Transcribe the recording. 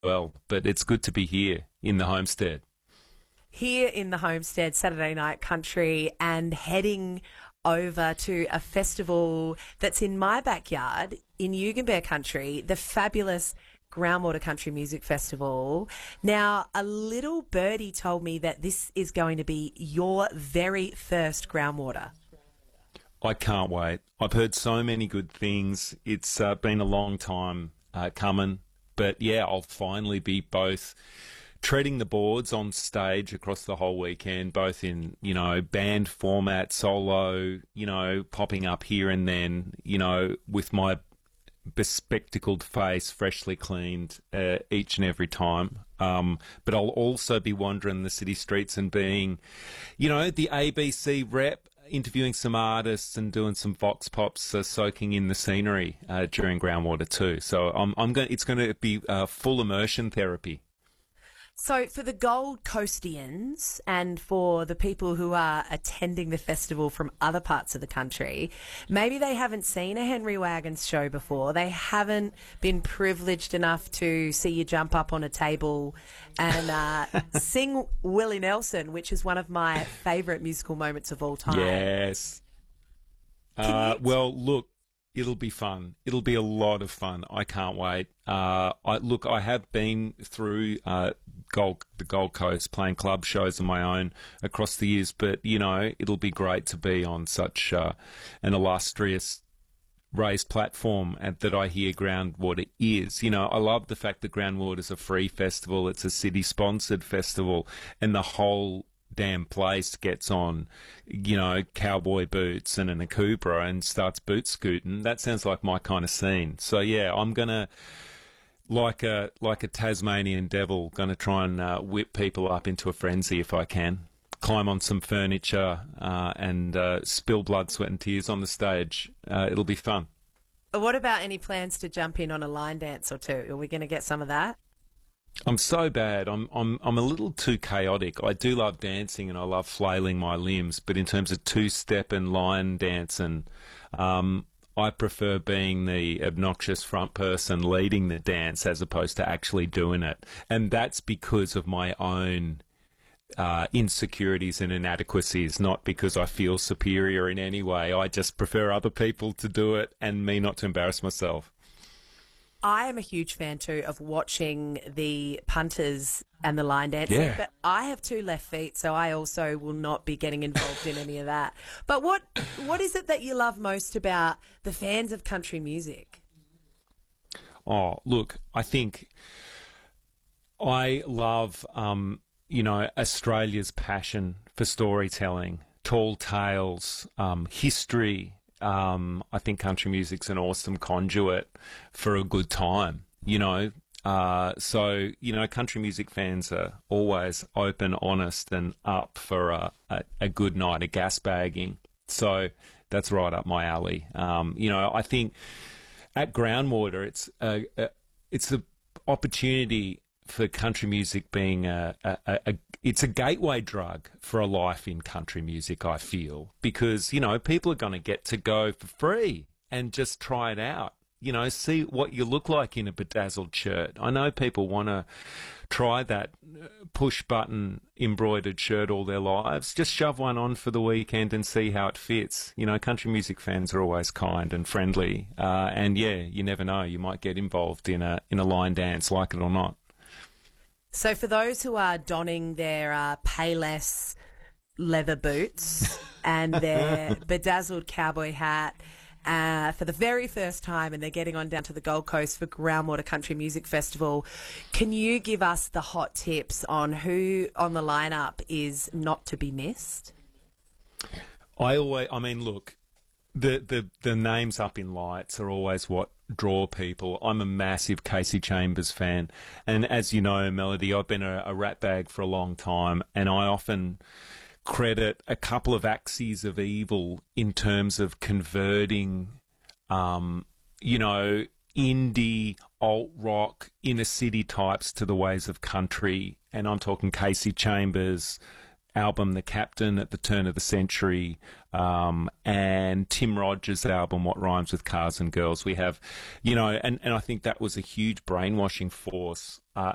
well, but it's good to be here in the homestead. Here in the homestead, Saturday Night Country, and heading over to a festival that's in my backyard in Yugambeh Country, the fabulous Groundwater Country Music Festival. Now, a little birdie told me that this is going to be your very first Groundwater. I can't wait. I've heard so many good things. It's been a long time coming, but yeah, I'll finally be both treading the boards on stage across the whole weekend, both in, band format, solo, popping up here and then, with my bespectacled face freshly cleaned each and every time. But I'll also be wandering the city streets and being, the ABC rep, interviewing some artists and doing some vox pops, soaking in the scenery during Groundwater too. So it's going to be full immersion therapy. So for the Gold Coastians and for the people who are attending the festival from other parts of the country, maybe they haven't seen a Henry Wagons show before. They haven't been privileged enough to see you jump up on a table and sing Willie Nelson, which is one of my favourite musical moments of all time. Yes. Well, look, it'll be fun. It'll be a lot of fun. I can't wait. I have been through the Gold Coast playing club shows of my own across the years, but it'll be great to be on such an illustrious raised platform that I hear Groundwater is. I love the fact that Groundwater's a free festival. It's a city-sponsored festival, and the whole damn place gets on, cowboy boots and an Akubra and starts boot scooting. That sounds like my kind of scene. So yeah, I'm gonna, like a Tasmanian devil, gonna try and whip people up into a frenzy if I can. Climb on some furniture and spill blood, sweat and tears on the stage. It'll be fun. What about any plans to jump in on a line dance or two? Are we going to get some of that? I'm so bad. I'm a little too chaotic. I do love dancing and I love flailing my limbs, but in terms of two-step and line dancing, I prefer being the obnoxious front person leading the dance as opposed to actually doing it. And that's because of my own insecurities and inadequacies, not because I feel superior in any way. I just prefer other people to do it and me not to embarrass myself. I am a huge fan too of watching the punters and the line dancing, but I have two left feet, so I also will not be getting involved in any of that. But what is it that you love most about the fans of country music? Oh, look, I think I love, Australia's passion for storytelling, tall tales, history. I think country music's an awesome conduit for a good time, So, country music fans are always open, honest and up for a good night of gas bagging. So that's right up my alley. I think at Groundwater, it's the opportunity for country music being it's a gateway drug for a life in country music, I feel, because, people are going to get to go for free and just try it out, see what you look like in a bedazzled shirt. I know people want to try that push button embroidered shirt all their lives. Just shove one on for the weekend and see how it fits. Country music fans are always kind and friendly. And yeah, you never know, you might get involved in a line dance, like it or not. So for those who are donning their Payless leather boots and their bedazzled cowboy hat for the very first time, and they're getting on down to the Gold Coast for Groundwater Country Music Festival, can you give us the hot tips on who on the lineup is not to be missed? Look, the names up in lights are always what draw people. I'm a massive Casey Chambers fan, and as you know, Melody, I've been a rat bag for a long time, and I often credit a couple of axes of evil in terms of converting, indie, alt rock, inner city types to the ways of country, and I'm talking Casey Chambers' album The Captain at the turn of the century, and Tim Rogers' album What Rhymes with Cars and Girls. We have, and I think that was a huge brainwashing force